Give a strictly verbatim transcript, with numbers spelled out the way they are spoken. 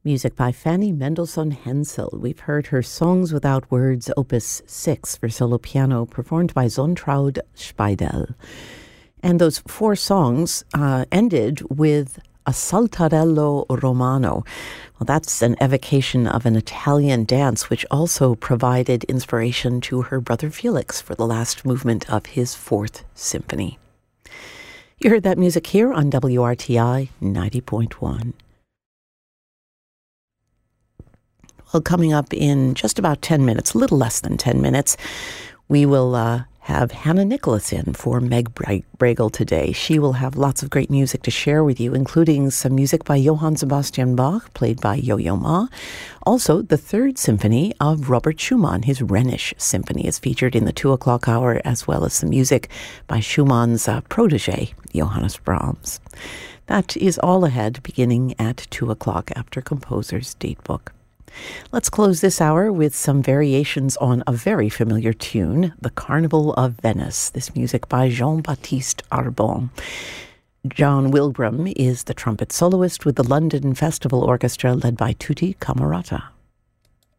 Music by Fanny Mendelssohn Hensel. We've heard her Songs Without Words, Opus six for solo piano, performed by Sonntraud Speidel. And those four songs uh, ended with a Saltarello Romano. Well, that's an evocation of an Italian dance, which also provided inspiration to her brother Felix for the last movement of his Fourth Symphony. You heard that music here on W R T I ninety point one. Well, coming up in just about ten minutes, a little less than ten minutes, we will uh, have Hannah Nicholas in for Meg Bregel today. She will have lots of great music to share with you, including some music by Johann Sebastian Bach, played by Yo-Yo Ma. Also, the Third Symphony of Robert Schumann, his Rhenish Symphony, is featured in the two o'clock hour, as well as some music by Schumann's uh, protege, Johannes Brahms. That is all ahead, beginning at two o'clock after Composer's Datebook. Let's close this hour with some variations on a very familiar tune, The Carnival of Venice. This music by Jean-Baptiste Arbon. John Wilbram is the trumpet soloist with the London Festival Orchestra led by Tutti Camerata.